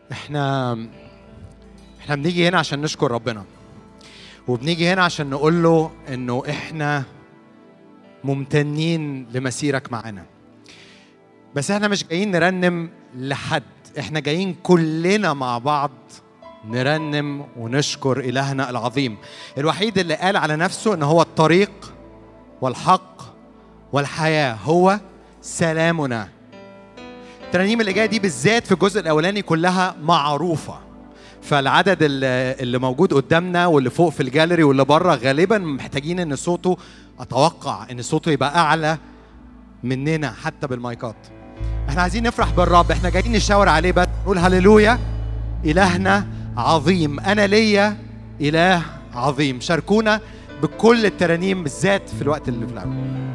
احنا بنيجي هنا عشان نشكر ربنا، وبنيجي هنا عشان نقول له انه احنا ممتنين لمسيرك معانا. بس احنا مش جايين نرنم لحد، احنا جايين كلنا مع بعض نرنم ونشكر إلهنا العظيم، الوحيد اللي قال على نفسه ان هو الطريق والحق والحياة، هو سلامنا. الترانيم اللي جايه دي بالذات في الجزء الاولاني كلها معروفه، فالعدد اللي موجود قدامنا واللي فوق في الجاليري واللي بره غالبا محتاجين ان صوته، اتوقع ان صوته يبقى اعلى مننا حتى بالمايكات. احنا عايزين نفرح بالرب، احنا جايين نشاور عليه بس نقول هللويا، إلهنا عظيم، انا ليا إله عظيم. شاركونا بكل الترانيم بالذات في الوقت اللي في الاول.